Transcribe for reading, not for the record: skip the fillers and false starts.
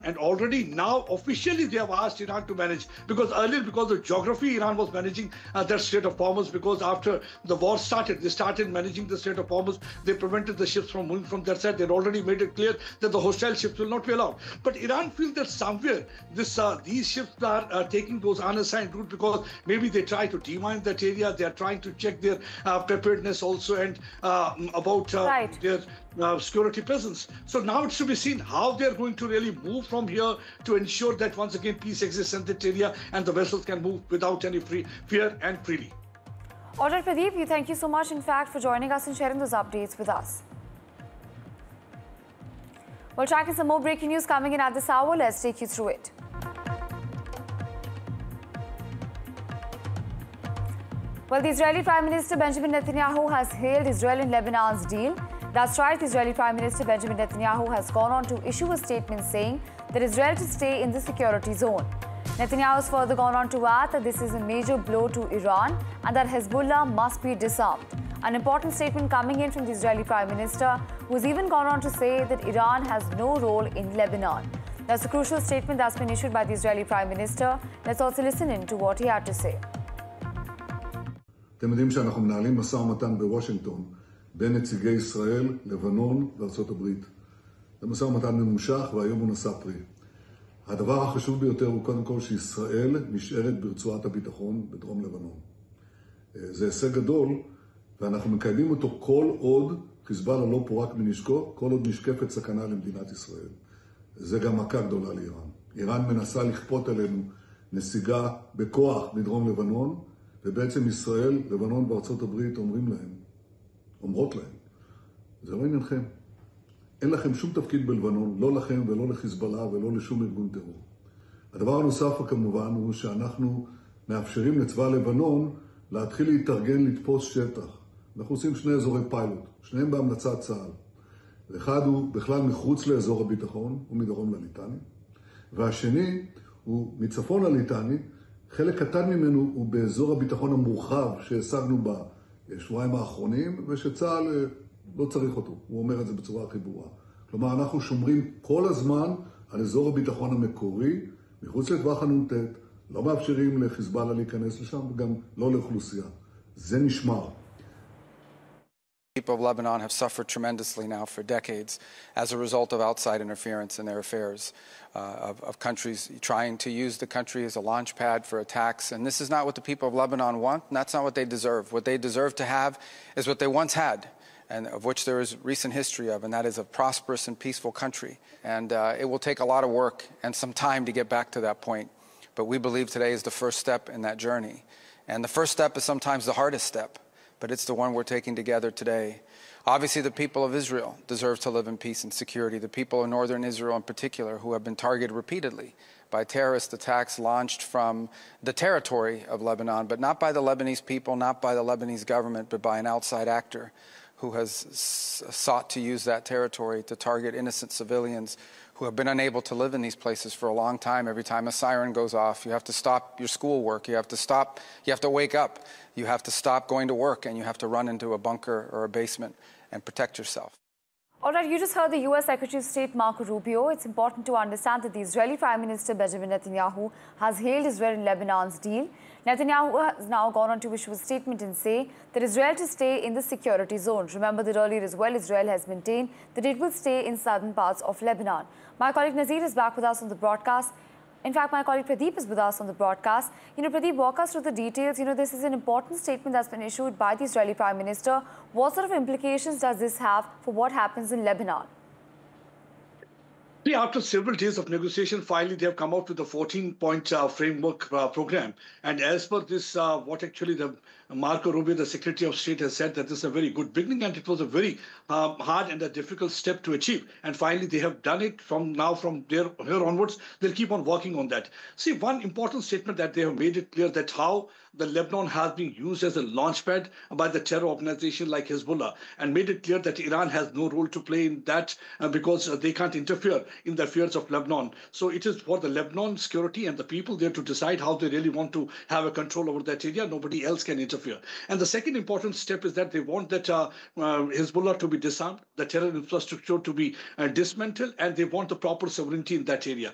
And already now, officially, they have asked Iran to manage. Because earlier, because of geography, Iran was managing that Strait of Hormuz. Because after the war started, they started managing the Strait of Hormuz. They prevented the ships from moving from that side. They'd already made it clear that the hostile ships will not be allowed. But Iran feels that somewhere these ships are taking those unassigned routes because maybe they try to demine that area. They are trying to check their preparedness also and about their security presence. So now it should be seen how they are going to really move from here to ensure that once again peace exists in that area and the vessels can move without any fear and freely. All right, Pradeep, thank you so much, in fact, for joining us and sharing those updates with us. We're tracking some more breaking news coming in at this hour. Let's take you through it. Well, the Israeli Prime Minister Benjamin Netanyahu has hailed Israel and Lebanon's deal. That's right, the Israeli Prime Minister Benjamin Netanyahu has gone on to issue a statement saying that Israel to stay in the security zone. Netanyahu has further gone on to add that this is a major blow to Iran and that Hezbollah must be disarmed. An important statement coming in from the Israeli Prime Minister, who has even gone on to say that Iran has no role in Lebanon. That's a crucial statement that's been issued by the Israeli Prime Minister. Let's also listen in to what he had to say. אתם יודעים שאנחנו מנהלים משא ומתן בוושינגטון בין נציגי ישראל, לבנון וארצות הברית. זה משא ומתן ממושך והיום הוא נשא פרי. הדבר החשוב ביותר הוא קודם כל שישראל נשארת ברצועת הביטחון בדרום לבנון. זה הישג גדול ואנחנו מקיימים אותו כל עוד חיזבאללה לא פורק מנשקו, כל עוד נשקפת סכנה למדינת ישראל. זה גם מכה גדולה לאיראן. איראן מנסה לכפות עלינו נסיגה בכוח מדרום לבנון, ובעצם ישראל, לבנון וארצות הברית אומרות להם, זה לא עניינכם. אין לכם שום תפקיד בלבנון, לא לכם ולא לחיזבאללה ולא לשום ארגון טרור. הדבר הנוסף כמובן הוא שאנחנו מאפשרים לצבא לבנון להתחיל להתארגן לתפוס שטח. אנחנו עושים שני אזורי פיילוט, שניהם בהמלצת צה"ל. אחד הוא בכלל מחוץ לאזור הביטחון, הוא מדרום לליטני, והשני הוא מצפון לליטני, חלק קטן ממנו הוא באזור הביטחון המורחב שהשגנו בשבועיים האחרונים, ושצה"ל לא צריך אותו. הוא אומר את זה בצורה הכי ברורה. כלומר, אנחנו שומרים כל הזמן על אזור הביטחון המקורי, מחוץ לטווח הנ"ט, לא מאפשרים לחיזבאללה להיכנס לשם, וגם לא לאוכלוסייה. זה נשמר. People of Lebanon have suffered tremendously now for decades as a result of outside interference in their affairs, of countries trying to use the country as a launch pad for attacks. And this is not what the people of Lebanon want, and that's not what they deserve. What they deserve to have is what they once had, and of which there is recent history of, and that is a prosperous and peaceful country. And it will take a lot of work and some time to get back to that point. But we believe today is the first step in that journey. And the first step is sometimes the hardest step, but it's the one we're taking together today. Obviously, the people of Israel deserve to live in peace and security. The people of northern Israel in particular, who have been targeted repeatedly by terrorist attacks launched from the territory of Lebanon, but not by the Lebanese people, not by the Lebanese government, but by an outside actor who has sought to use that territory to target innocent civilians who have been unable to live in these places for a long time. Every time a siren goes off, you have to stop your schoolwork, you have to wake up, you have to stop going to work, and you have to run into a bunker or a basement and protect yourself. All right, you just heard the U.S. Secretary of State Marco Rubio. It's important to understand that the Israeli Prime Minister Benjamin Netanyahu has hailed Israel and Lebanon's deal. Netanyahu has now gone on to issue a statement and say that Israel to stay in the security zone. Remember that earlier as well, Israel has maintained that it will stay in southern parts of Lebanon. My colleague Nazir is back with us on the broadcast. In fact, my colleague Pradeep is with us on the broadcast. Pradeep, walk us through the details. This is an important statement that's been issued by the Israeli Prime Minister. What sort of implications does this have for what happens in Lebanon? After several days of negotiation, finally they have come out with a 14-point framework program. And as per this, what actually the Marco Rubio, the Secretary of State, has said that this is a very good beginning, and it was a very hard and a difficult step to achieve. And finally, they have done it. From here onwards, they'll keep on working on that. See, one important statement that they have made it clear that how the Lebanon has been used as a launchpad by the terror organization like Hezbollah, and made it clear that Iran has no role to play in that because they can't interfere in the affairs of Lebanon. So it is for the Lebanon security and the people there to decide how they really want to have a control over that area. Nobody else can interfere. And the second important step is that they want that Hezbollah to be disarmed, the terror infrastructure to be dismantled, and they want the proper sovereignty in that area.